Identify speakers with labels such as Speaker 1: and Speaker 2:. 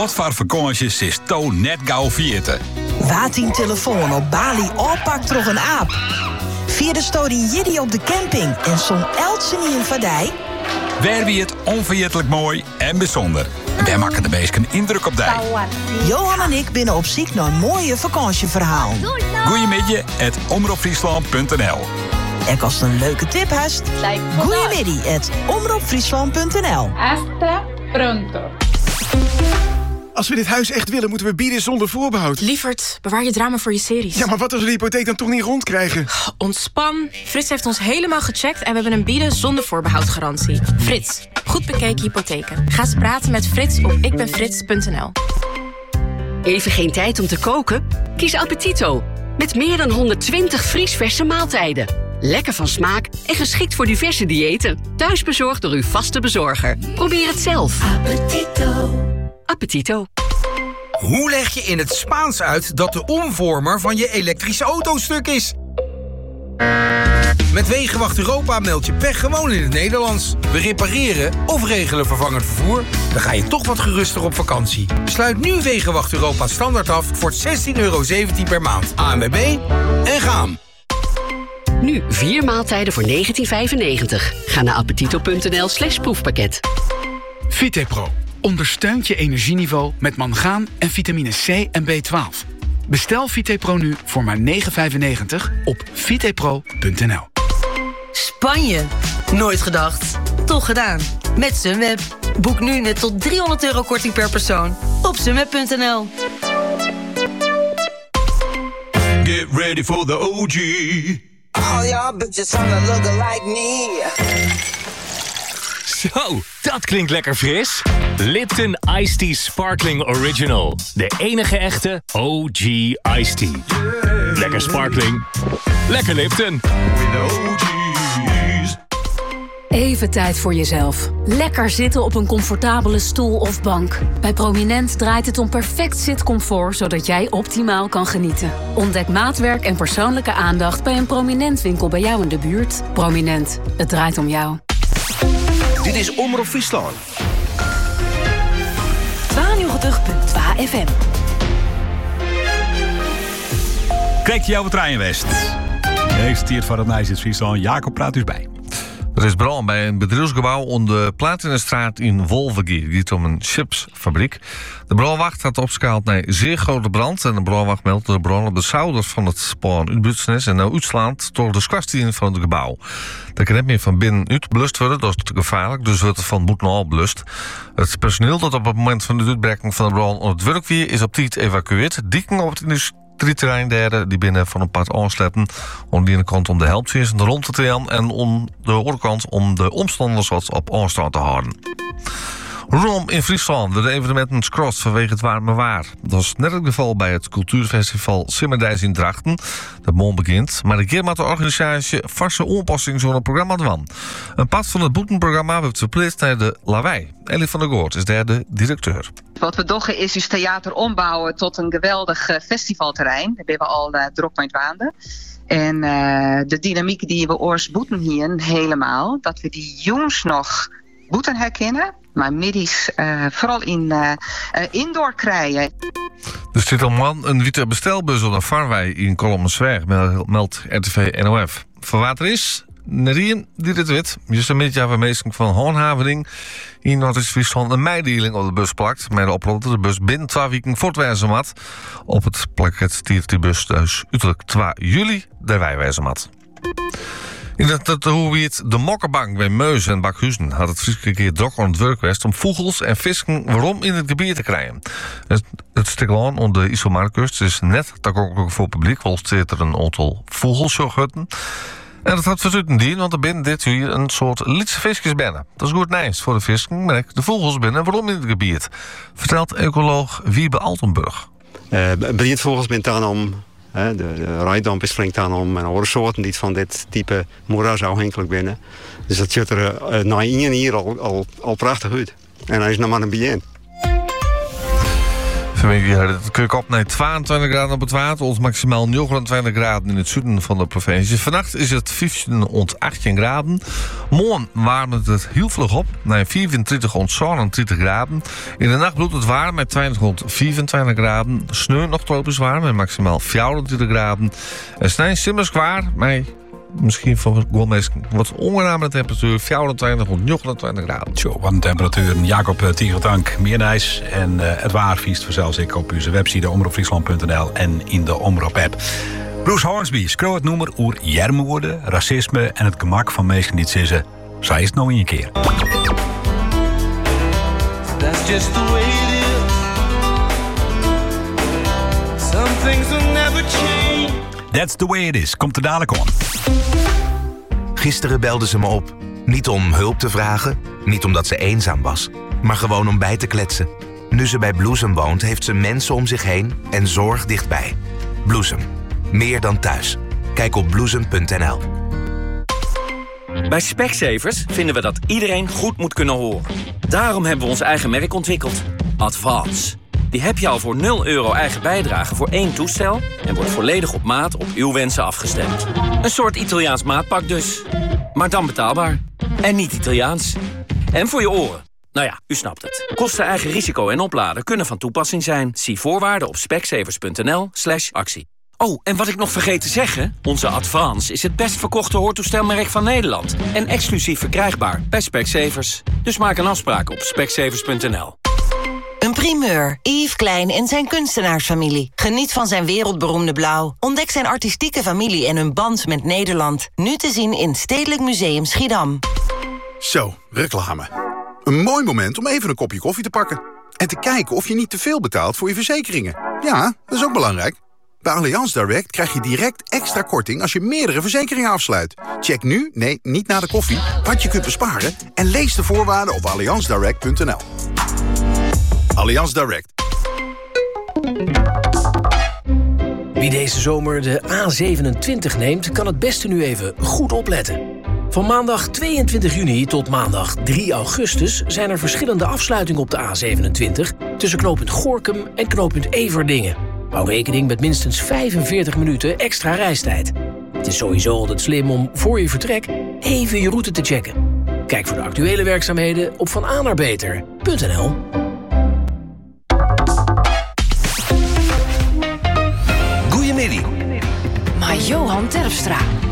Speaker 1: Wat voor vakanties is toon net gauw vieren?
Speaker 2: Waat in telefoon op Bali oppakt toch een aap. Via de story Jiddy op de camping en zo'n Eltsen in Vadij.
Speaker 1: Waar wie het onvergetelijk mooi en bijzonder. En wij maken de beesten indruk op dij.
Speaker 2: Johan en ik binnen op zoek naar een mooie vakantieverhaal.
Speaker 1: Goeiemiddag@omroepfriesland.nl.
Speaker 2: En als het een leuke tip hast, goeiemiddag@omroepfriesland.nl.
Speaker 3: Hasta pronto.
Speaker 4: Als we dit huis echt willen, moeten we bieden zonder voorbehoud.
Speaker 5: Lievert, bewaar je drama voor je series.
Speaker 4: Ja, maar wat als we de hypotheek dan toch niet rondkrijgen?
Speaker 5: Ontspan. Frits heeft ons helemaal gecheckt en we hebben een bieden zonder voorbehoud garantie. Frits, goed bekeken hypotheken. Ga eens praten met Frits op ikbenfrits.nl.
Speaker 6: Even geen tijd om te koken? Kies Appetito. Met meer dan 120 vriesverse maaltijden. Lekker van smaak en geschikt voor diverse diëten. Thuisbezorgd door uw vaste bezorger. Probeer het zelf. Appetito.
Speaker 7: Hoe leg je in het Spaans uit dat de omvormer van je elektrische auto stuk is? Met Wegenwacht Europa meld je pech gewoon in het Nederlands. We repareren of regelen vervangend vervoer. Dan ga je toch wat geruster op vakantie. Sluit nu Wegenwacht Europa standaard af voor €16,17 per maand. ANWB en gaan.
Speaker 6: Nu 4 maaltijden voor €19,95. Ga naar appetito.nl/proefpakket.
Speaker 8: Vitepro ondersteunt je energieniveau met mangaan en vitamine C en B12. Bestel Vitepro nu voor maar €9,95 op vitepro.nl.
Speaker 9: Spanje? Nooit gedacht. Toch gedaan. Met Sunweb. Boek nu net tot €300 korting per persoon op sunweb.nl.
Speaker 10: Get ready for the OG.
Speaker 11: All y'all bitches wanna look like me.
Speaker 12: Zo, dat klinkt lekker fris. Lipton Iced Tea Sparkling Original. De enige echte OG Iced Tea. Yeah. Lekker sparkling. Lekker Lipton.
Speaker 13: Even tijd voor jezelf. Lekker zitten op een comfortabele stoel of bank. Bij Prominent draait het om perfect zitcomfort, zodat jij optimaal kan genieten. Ontdek maatwerk en persoonlijke aandacht bij een Prominent winkel bij jou in de buurt. Prominent, het draait om jou.
Speaker 14: Dit is Omroep Friesland.
Speaker 13: 92.2 FM.
Speaker 1: Kijk jou wat rijden West. Deze tiert van het Nijs in Friesland. Jacob praat dus bij.
Speaker 15: Er is brand bij een bedrijfsgebouw op de Platinestraat in Wolvengier. Het gaat om een chipsfabriek. De brandwacht had opgeschaald naar zeer grote brand. En de brandwacht meldt de brand op de zouders van het spoor uitbuitsnis en nou uitslaand door de squastien van het gebouw. Dat kan net meer van binnenuit belust worden, dat is te gevaarlijk, dus wordt het van boeten al belust. Het personeel dat op het moment van de uitbreking van de brand op het werk weer is op tijd evacueerd. Dieken op het industrieterrein derde die binnen van een pad aansleppen. Om de ene kant om de helpjes rond te trekken en om de andere kant om de omstanders wat op afstand te houden. Rondom in Friesland de evenementen scrost vanwege het warme waar. Dat is net het geval bij het cultuurfestival Simmerdijs in Drachten. Dat morgen begint, maar de keer maakt de organisatie vaste aanpassing zo'n programma ervan. Een pad van het boetenprogramma wordt verplicht naar de Lawaai. Ellie van der Goort is daar de directeur.
Speaker 16: Wat we doen is dus theater ombouwen tot een geweldig festivalterrein. Daar hebben we al druk mee waanden. En de dynamiek die we oors boeten hier helemaal, dat we die jongens nog boeten herkennen, maar middies vooral in indoor krijgen.
Speaker 15: Er zit een man een witte bestelbus op een vaarwij in Kolomensweg, meldt RTV NOF. Voor wat er is, Nerien die dit weet, juist een beetje afwezig van handhaving in Noord-Friesland een meidieling op de bus plakt. Met de oproep dat de bus binnen 2 weken voortwijzen had. Op het plakket stiert die bus dus uiterlijk 2 juli de wijwijzen had. In het hoe wie het de Mokkerbank bij Meus en Bakhuizen had het Friese keer druk aan het werk geweest om vogels en visken waarom in het gebied te krijgen. Het stiklaan op de IJsselmeerkust is net toegankelijk voor het publiek, want zit er een aantal vogelsjochutten. En dat had verzuten die, want er binnen dit hier een soort lietse visjes binnen. Dat is goed nieuws voor de visken, maar de vogels binnen waarom in het gebied. Vertelt ecoloog Wiebe Altenburg.
Speaker 17: Vogels bent dan om. De rijdamp is flink aan om en andere soorten die van dit type moerasafhankelijk binnen. Dus dat ziet er na 1 jaar al prachtig uit. En hij is nog maar een begin.
Speaker 15: Het kun je op naar 22 graden op het water. Ons maximaal 29 graden in het zuiden van de provincie. Vannacht is het 15 tot 18 graden. Morgen warmt het heel vlug op. Naar 24 tot 37 graden. In de nacht bloedt het warm met 20 tot 24 graden. Sneeuw nog tropisch warm met maximaal 24 graden. En snij simmers kwaar met... Misschien voor mensen wat ongename temperatuur, 24 tot 29 graden.
Speaker 1: Zo, wat een temperatuur. Jacob Tiegertank, Meernijs. En het waar viest vanzelfs ik op onze website omroepfriesland.nl en in de Omroep-app. Bruce Hornsby schreeuwt het nummer over jermoorden, racisme en het gemak van mensen die het zeggen. Zij is het nog een keer.
Speaker 18: That's just the way it is. Some things will never change.
Speaker 1: That's the way it is. Komt er dadelijk om.
Speaker 19: Gisteren belde ze me op. Niet om hulp te vragen, niet omdat ze eenzaam was, maar gewoon om bij te kletsen. Nu ze bij Bloesem woont, heeft ze mensen om zich heen en zorg dichtbij. Bloesem. Meer dan thuis. Kijk op bloesem.nl.
Speaker 20: Bij Specsavers vinden we dat iedereen goed moet kunnen horen. Daarom hebben we ons eigen merk ontwikkeld. Advance. Die heb je al voor €0 eigen bijdrage voor 1 toestel... en wordt volledig op maat op uw wensen afgestemd. Een soort Italiaans maatpak dus. Maar dan betaalbaar. En niet Italiaans. En voor je oren. Nou ja, u snapt het. Kosten, eigen risico en opladen kunnen van toepassing zijn. Zie voorwaarden op specsavers.nl/actie. Oh, en wat ik nog vergeet te zeggen... onze Advance is het best verkochte hoortoestelmerk van Nederland. En exclusief verkrijgbaar bij Specsavers. Dus maak een afspraak op specsavers.nl.
Speaker 21: Een primeur. Yves Klein en zijn kunstenaarsfamilie. Geniet van zijn wereldberoemde blauw. Ontdek zijn artistieke familie en hun band met Nederland. Nu te zien in Stedelijk Museum Schiedam.
Speaker 22: Zo, reclame. Een mooi moment om even een kopje koffie te pakken. En te kijken of je niet te veel betaalt voor je verzekeringen. Ja, dat is ook belangrijk. Bij Allianz Direct krijg je direct extra korting als je meerdere verzekeringen afsluit. Check nu, nee, niet na de koffie, wat je kunt besparen... en lees de voorwaarden op allianzdirect.nl. Allianz Direct.
Speaker 23: Wie deze zomer de A27 neemt, kan het beste nu even goed opletten. Van maandag 22 juni tot maandag 3 augustus... zijn er verschillende afsluitingen op de A27... tussen knooppunt Gorinchem en knooppunt Everdingen. Hou rekening met minstens 45 minuten extra reistijd. Het is sowieso altijd slim om voor je vertrek even je route te checken. Kijk voor de actuele werkzaamheden op vananaarbeter.nl.
Speaker 14: Goedemiddag.
Speaker 24: Maar Johan Terpstra,